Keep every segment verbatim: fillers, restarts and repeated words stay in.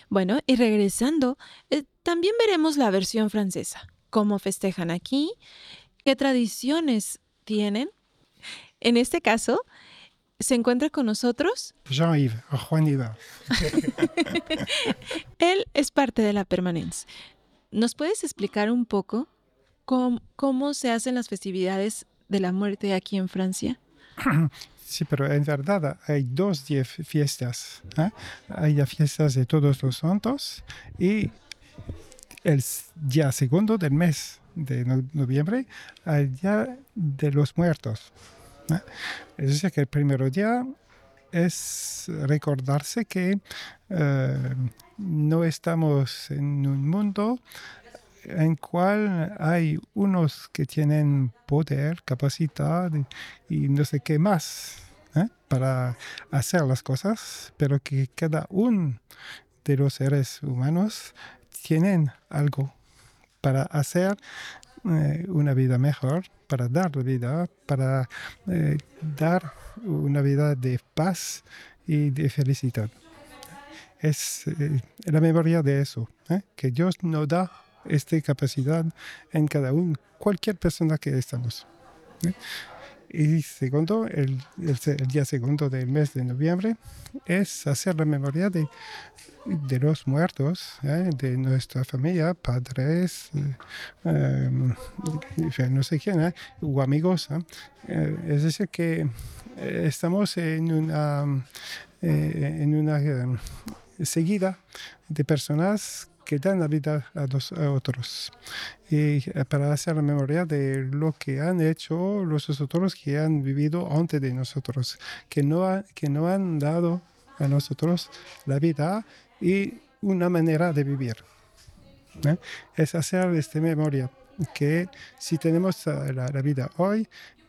Bueno, y regresando, eh, también veremos la versión francesa, cómo festejan aquí, qué tradiciones tienen. En este caso, se encuentra con nosotros. Jean-Yves, Juan-Yves. Él es parte de la Permanence. ¿Nos puedes explicar un poco cómo, cómo se hacen las festividades de la muerte aquí en Francia? Sí, pero en verdad hay dos die- fiestas. ¿eh? Hay las fiestas de Todos los Santos y el s- día segundo del mes de no- noviembre, el Día de los Muertos. ¿eh? Es decir, que el primer día es recordarse que eh, no estamos en un mundo en cual hay unos que tienen poder, capacidad y no sé qué más ¿eh? para hacer las cosas, pero que cada uno de los seres humanos tienen algo para hacer eh, una vida mejor, para dar vida, para eh, dar una vida de paz y de felicidad. Es eh, la memoria de eso, ¿eh? que Dios nos da esta capacidad en cada uno, cualquier persona que estamos. ¿eh? Y segundo, el, el, el día segundo del mes de noviembre es hacer la memoria de, de los muertos, ¿eh? de nuestra familia, padres, eh, eh, no sé quién, ¿eh? o amigos. ¿eh? Eh, es decir, que eh, estamos en una, eh, en una eh, seguida de personas que dan la vida a, los, a otros. Y eh, para hacer la memoria de lo que han hecho los otros que han vivido antes de nosotros, que no, ha, que no han dado a nosotros la vida y una manera de vivir. ¿eh? Es hacer esta memoria, que si tenemos la, la vida hoy,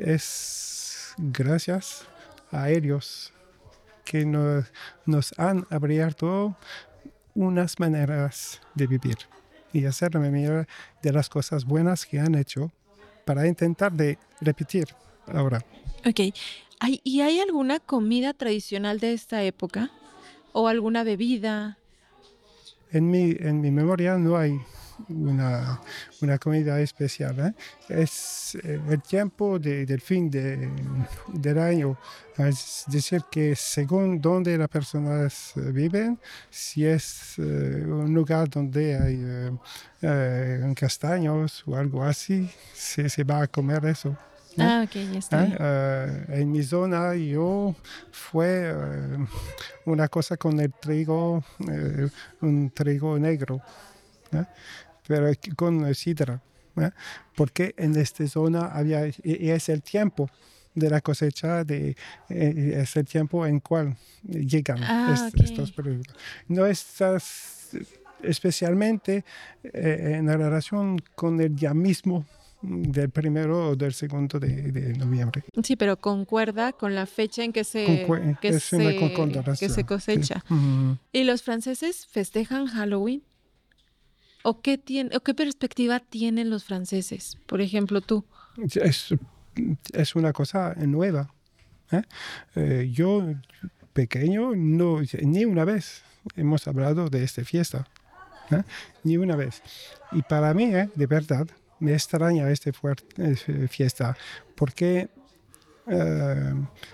es gracias a ellos que nos, nos han abierto unas maneras de vivir y hacer la memoria de las cosas buenas que han hecho para intentar de repetir ahora. Ok. ¿Hay, ¿Y hay alguna comida tradicional de esta época? ¿O alguna bebida? En mi, en mi memoria no hay una, una comida especial. ¿eh? Es eh, el tiempo de, del fin de, del año. Es decir, que según donde las personas eh, viven, si es eh, un lugar donde hay eh, eh, castaños o algo así, se, se va a comer eso. ¿eh? Ah, ok, ya está ¿eh? bien. Eh, en mi zona yo fue eh, una cosa con el trigo, eh, un trigo negro, ¿eh? pero con sidra, ¿eh? porque en esta zona había, y es el tiempo de la cosecha, de, eh, es el tiempo en cual llegan Ah, est, ok. estos productos. No estás especialmente eh, en relación con el día mismo del primero o del segundo de, de noviembre. Sí, pero concuerda con la fecha en que se, Concue- que es una se, que se concordancia. Sí. cosecha. Mm. ¿Y los franceses festejan Halloween? ¿O qué tiene, o qué perspectiva tienen los franceses? Por ejemplo, tú. Es, es una cosa nueva. ¿eh? Eh, yo, pequeño, no, ni una vez hemos hablado de esta fiesta. ¿eh? Ni una vez. Y para mí, ¿eh? de verdad, me extraña esta fuer- eh, fiesta, porque eh,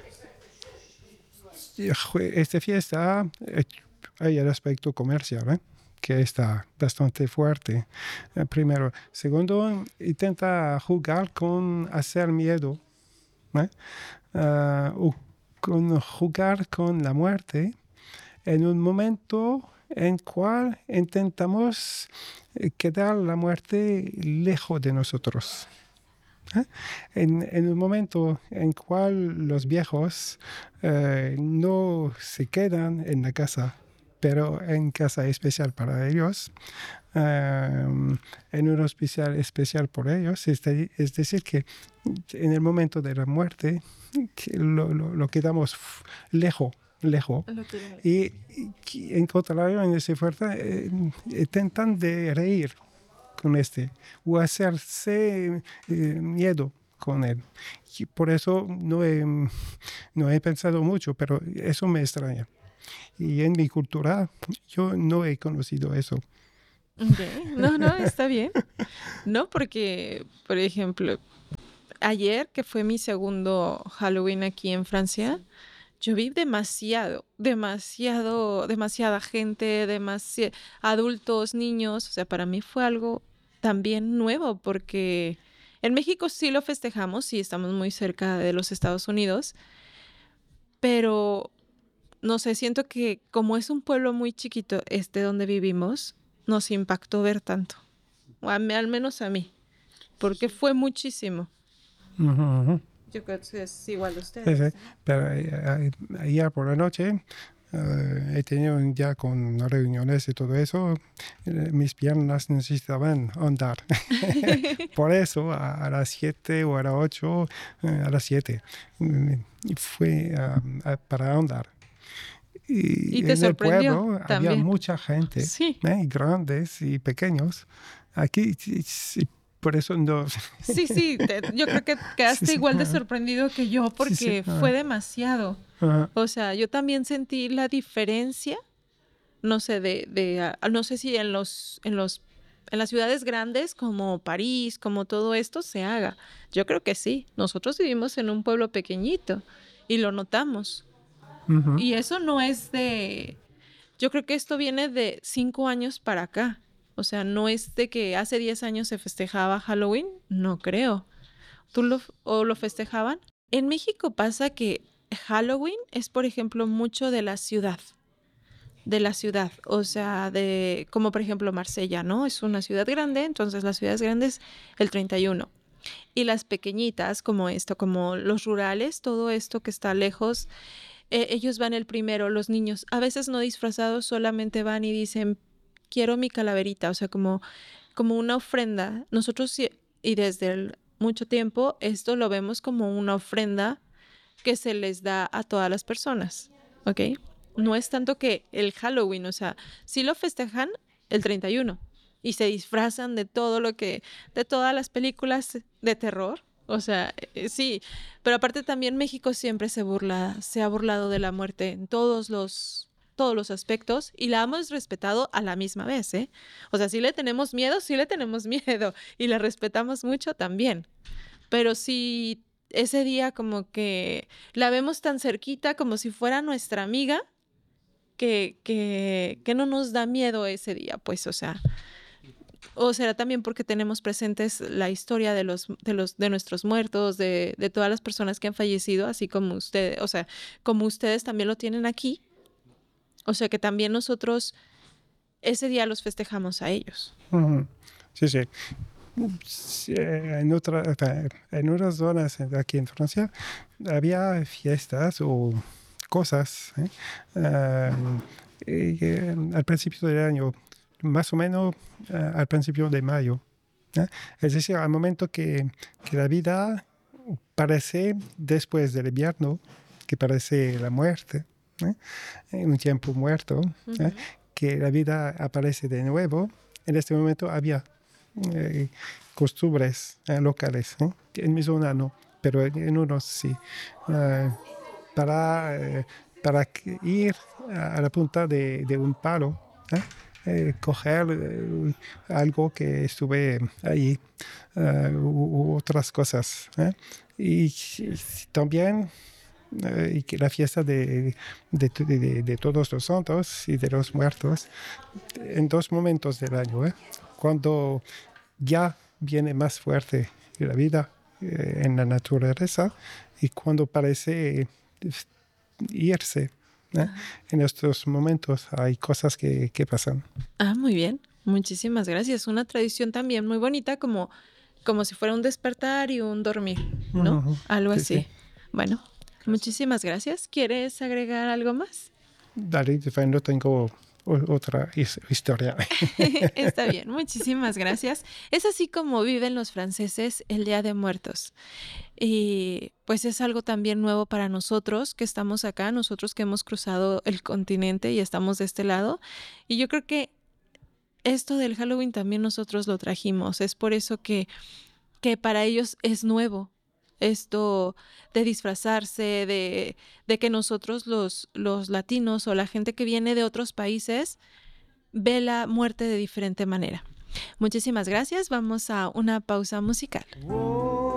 esta fiesta eh, hay el aspecto comercial, ¿eh? que está bastante fuerte. Eh, primero. Segundo, intenta jugar con hacer miedo, ¿eh? uh, o con jugar con la muerte en un momento en cual intentamos eh, quedar la muerte lejos de nosotros. ¿eh? En, en un momento en cual los viejos eh, no se quedan en la casa, pero en casa especial para ellos, eh, en un hospital especial por ellos, es, de, es decir, que en el momento de la muerte que lo, lo, lo quedamos lejos lejos y, y en contrario en ese fuerza eh, intentan de reír con este o hacerse eh, miedo con él. Y por eso no he, no he pensado mucho, pero eso me extraña. Y en mi cultura yo no he conocido eso. Okay. No, no, está bien. No, porque, por ejemplo, ayer, que fue mi segundo Halloween aquí en Francia, yo vi demasiado, demasiado, demasiada gente, demasi- adultos, niños. O sea, para mí fue algo también nuevo porque en México sí lo festejamos, sí estamos muy cerca de los Estados Unidos, pero no sé, siento que como es un pueblo muy chiquito, este donde vivimos, nos impactó ver tanto. O a mí- al menos a mí, porque fue muchísimo. Ujú, ujú. Yo creo que es igual de Sí, sí. ustedes. Pero eh, eh, ayer por la noche eh, he tenido ya con reuniones y todo eso, eh, mis piernas necesitaban andar. Por eso a, a las siete o a las ocho, eh, a las siete, mm, fue ah, ah, para andar. Y Y te en el sorprendió pueblo había también. mucha gente, Sí, ¿eh? Grandes y pequeños. Aquí, sí, sí, por eso no. sí, sí. te- yo creo que Sí, quedaste sí, igual de ah, sorprendido que yo sí, sí, porque fue ah, demasiado. ah, O sea, yo también sentí la diferencia, no sé, de, de ah, no sé si en los, en los, en las ciudades grandes como París, como todo esto se haga. Yo creo que sí. Nosotros vivimos en un pueblo pequeñito y lo notamos. ujú, Y eso no es de, yo creo que esto viene de cinco años para acá. O sea, no es de que hace diez años se festejaba Halloween, no creo. ¿Tú lo, o lo festejaban? En México pasa que Halloween es, por ejemplo, mucho de la ciudad, de la ciudad, o sea, de, como por ejemplo Marsella, ¿no? Es una ciudad grande, entonces las ciudades grandes el treinta y uno. Y las pequeñitas, como esto, como los rurales, todo esto que está lejos, eh, ellos van el primero, los niños, a veces no disfrazados, solamente van y dicen, quiero mi calaverita, o sea, como, como una ofrenda. Nosotros sí- y desde el- mucho tiempo esto lo vemos como una ofrenda que se les da a todas las personas, ¿ok? No es tanto que el Halloween, o sea, sí lo festejan el treinta y uno y se disfrazan de todo lo que, de todas las películas de terror, o sea, eh, sí, pero aparte también México siempre se burla, se ha burlado de la muerte en todos los, todos los aspectos y la hemos respetado a la misma vez, ¿eh? O sea, sí le tenemos miedo, sí le tenemos miedo y la respetamos mucho también, pero sí ese día como que la vemos tan cerquita como si fuera nuestra amiga, que, que, que no nos da miedo ese día, pues, o sea, o será también porque tenemos presentes la historia de los, de los, de nuestros muertos, de, de todas las personas que han fallecido, así como ustedes, o sea, como ustedes también lo tienen aquí, o sea que también nosotros ese día los festejamos a ellos. ujú. Sí, sí. Sí, en, otra, o sea, en unas zonas de aquí en Francia había fiestas o cosas ¿eh? Ah, y, eh, al principio del año, más o menos ah, al principio de mayo. ¿eh? Es decir, al momento que, que la vida parece después del invierno, que parece la muerte, ¿eh? En un tiempo muerto, ¿eh? Ujú. Que la vida aparece de nuevo. En este momento había eh, costumbres eh, locales. ¿eh? En mi zona no, pero en, en unos sí. Eh, para, eh, para que- ir a, a la punta de, de un palo, ¿eh? Eh, coger eh, algo que estuve ahí eh, u, u otras cosas. ¿eh? Y, y también eh, y que la fiesta de, de, de- de todos los santos y de los muertos en dos momentos del año. ¿eh? Cuando ya viene más fuerte la vida eh, en la naturaleza y cuando parece eh, irse. ¿eh? Ah, En estos momentos hay cosas que, que pasan. ah, muy bien. Muchísimas gracias. Una tradición también muy bonita, como, como si fuera un despertar y un dormir, ¿no? Ujú, Algo sí, sí. así. Bueno, muchísimas gracias. ¿Quieres agregar algo más? Dale, no tengo o- otra his- historia. Está bien, muchísimas gracias. Es así como viven los franceses el Día de Muertos. Y pues es algo también nuevo para nosotros que estamos acá, nosotros que hemos cruzado el continente y estamos de este lado. Y yo creo que esto del Halloween también nosotros lo trajimos. Es por eso que, que para ellos es nuevo. esto de disfrazarse, de, de que nosotros los, los latinos o la gente que viene de otros países ve la muerte de diferente manera. Muchísimas gracias. Vamos a una pausa musical.